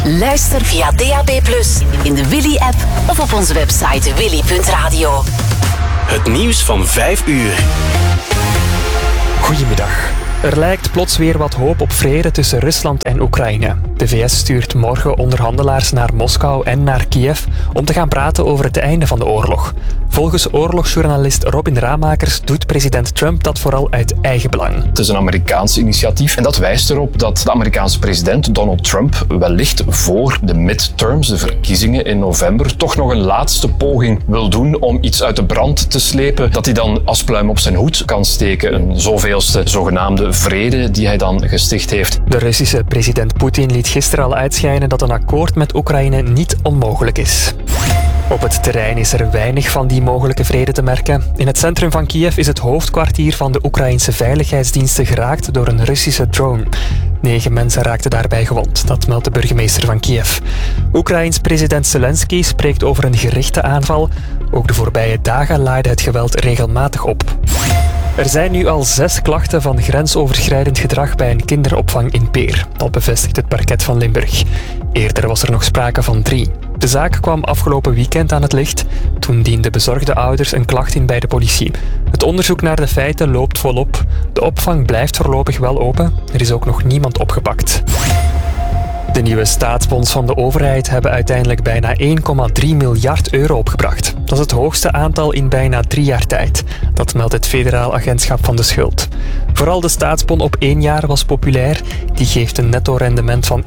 Luister via DAB+, in de Willy-app of op onze website willy.radio. Het nieuws van 5 uur. Goedemiddag. Er lijkt plots weer wat hoop op vrede tussen Rusland en Oekraïne. De VS stuurt morgen onderhandelaars naar Moskou en naar Kiev om te gaan praten over het einde van de oorlog. Volgens oorlogsjournalist Robin Ramakers doet president Trump dat vooral uit eigen belang. Het is een Amerikaans initiatief en dat wijst erop dat de Amerikaanse president Donald Trump wellicht voor de midterms, de verkiezingen in november, toch nog een laatste poging wil doen om iets uit de brand te slepen, dat hij dan als pluim op zijn hoed kan steken. Een zoveelste zogenaamde vrede die hij dan gesticht heeft. De Russische president Poetin liet gisteren al uitschijnen dat een akkoord met Oekraïne niet onmogelijk is. Op het terrein is er weinig van die mogelijke vrede te merken. In het centrum van Kiev is het hoofdkwartier van de Oekraïnse veiligheidsdiensten geraakt door een Russische drone. 9 mensen raakten daarbij gewond, dat meldt de burgemeester van Kiev. Oekraïens president Zelensky spreekt over een gerichte aanval. Ook de voorbije dagen laaide het geweld regelmatig op. Er zijn nu al 6 klachten van grensoverschrijdend gedrag bij een kinderopvang in Peer. Dat bevestigt het parket van Limburg. Eerder was er nog sprake van 3. De zaak kwam afgelopen weekend aan het licht. Toen dienden bezorgde ouders een klacht in bij de politie. Het onderzoek naar de feiten loopt volop. De opvang blijft voorlopig wel open. Er is ook nog niemand opgepakt. De nieuwe staatsbonds van de overheid hebben uiteindelijk bijna 1,3 miljard euro opgebracht. Dat is het hoogste aantal in bijna 3 jaar tijd. Dat meldt het Federaal Agentschap van de Schuld. Vooral de staatsbon op 1 jaar was populair. Die geeft een netto-rendement van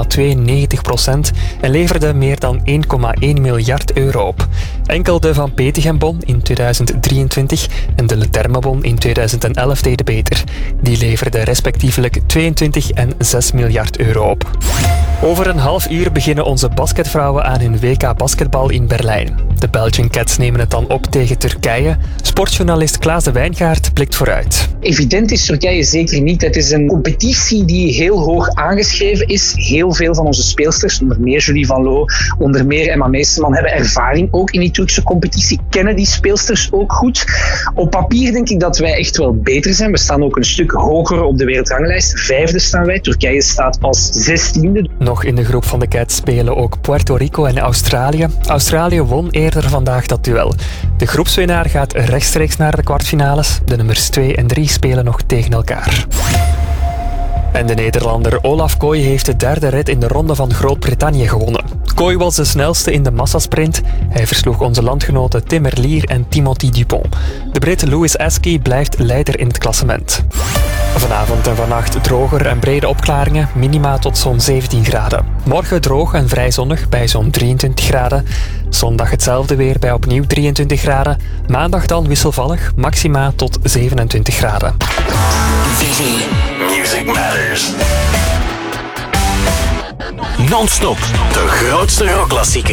1,92% en leverde meer dan 1,1 miljard euro op. Enkel de Van Petegem-bon in 2023 en de Leterme-bon in 2011 deden beter. Die leverden respectievelijk 22 en 6 miljard euro op. Over een half uur beginnen onze basketvrouwen aan hun WK basketbal in Berlijn. De Belgian Cats nemen het dan op tegen Turkije. Sportjournalist Klaas de Wijngaard blikt vooruit. Evident is Turkije zeker niet. Het is een competitie die heel hoog aangeschreven is. Heel veel van onze speelsters, onder meer Julie Van Loo, onder meer Emma Meesterman, hebben ervaring ook in die Turkse competitie. Kennen die speelsters ook goed. Op papier denk ik dat wij echt wel beter zijn. We staan ook een stuk hoger op de wereldranglijst. 5e staan wij. Turkije staat als 16e. Nog in de groep van de Cats spelen ook Puerto Rico en Australië. Australië won eerder vandaag dat duel. De groepswinnaar gaat rechtstreeks naar de kwartfinales. De nummers 2 en 3 spelen nog tegen elkaar. En de Nederlander Olaf Kooi heeft de 3e rit in de Ronde van Groot-Brittannië gewonnen. Kooi was de snelste in de massasprint. Hij versloeg onze landgenoten Tim Merlier en Timothy Dupont. De Brit Lewis Askey blijft leider in het klassement. Vanavond en vannacht droger en brede opklaringen, minima tot zo'n 17 graden. Morgen droog en vrij zonnig bij zo'n 23 graden. Zondag hetzelfde weer bij opnieuw 23 graden. Maandag dan wisselvallig, maxima tot 27 graden. Willy. Music Matters. Non-stop, de grootste rockklassiekers.